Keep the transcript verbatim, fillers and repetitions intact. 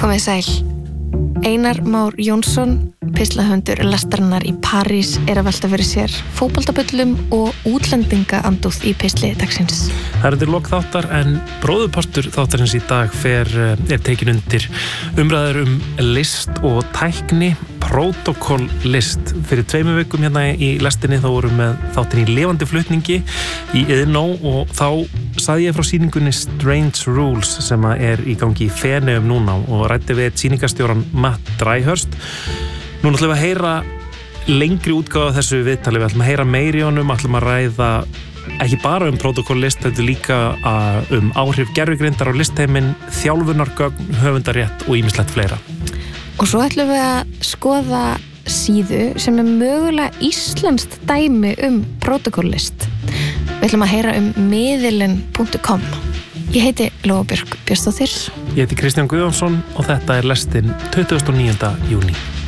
Komið sæl. Einar Már Jónsson, pislahöfundur lestarinnar í París, er að velta fyrir sér fótboltabullum og útlendingaandúð í pisli dagsins. Það er undir lok þáttar en bróðurpartur þáttarins í dag fer, er tekin undir umræður um list og tækni, protokoll-list. Fyrir tveimur vikum hérna í lestinni þá vorum við þáttin í lifandi flutningi í Iðnó og þá sagði ég frá sýningunni Strange Rules sem er í gangi í Feneyjum núna og ræddi við sýningarstjóran Matt Dryhurst. Nú ætlum við að heyra lengri útgáfa af þessu viðtali, við ætlum að heyra meiri í honum, ætlum að ræða ekki bara um protokoll-list, þetta líka um áhrif gervigreindar á listheiminn, þjálfunargögn, höfundarétt og ýmislegt fleira. Og svo ætlum við að skoða síðu sem er mögulega íslenskt dæmi um protokoll-list. Við ætlum að heyra um miðilinn punktur com. Ég heiti Lóa Björk Björnsdóttir. Ég heiti Kristján Guðjónsson og þetta er lestin tuttugasta og níunda júní.